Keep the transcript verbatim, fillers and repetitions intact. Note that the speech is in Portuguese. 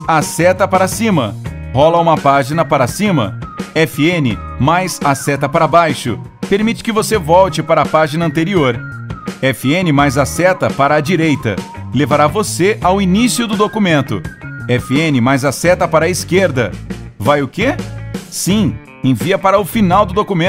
a seta para cima. Rola uma página para cima. F N mais a seta para baixo. Permite que você volte para a página anterior. F N mais a seta para a direita. Levará você ao início do documento. F N mais a seta para a esquerda. Vai o quê? Sim, envia para o final do documento.